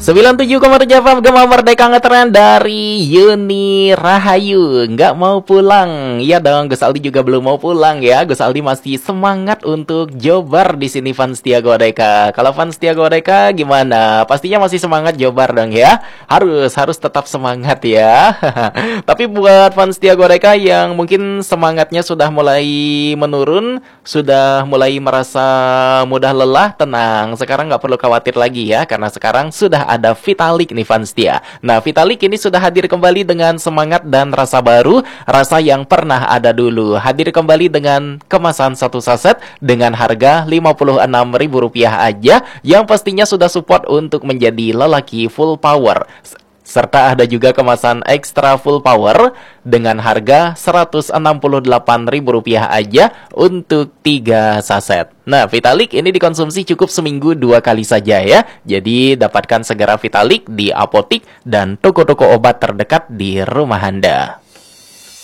97,7 FM Gema Merdeka ngetren dari Yuni Rahayu. Nggak mau pulang. Iya dong, Gus Aldi juga belum mau pulang ya. Gus Aldi masih semangat untuk jobar di sini fans Setia Godeka. Kalau fans Setia Godeka gimana? Pastinya masih semangat jobar dong ya. Harus tetap semangat ya. Tapi buat fans Setia Godeka yang mungkin semangatnya sudah mulai menurun, sudah mulai merasa mudah lelah, tenang. Sekarang nggak perlu khawatir lagi ya, karena sekarang sudah ada Vitalik nih fans Setia. Nah, Vitalik ini sudah hadir kembali dengan semangat dan rasa baru, rasa yang pernah ada dulu. Hadir kembali dengan kemasan satu saset dengan harga Rp56.000 aja, yang pastinya sudah support untuk menjadi lelaki full power. Serta ada juga kemasan ekstra full power dengan harga Rp168.000 aja untuk 3 saset. Nah, Vitalik ini dikonsumsi cukup seminggu 2 kali saja ya. Jadi dapatkan segera Vitalik di apotik dan toko-toko obat terdekat di rumah Anda.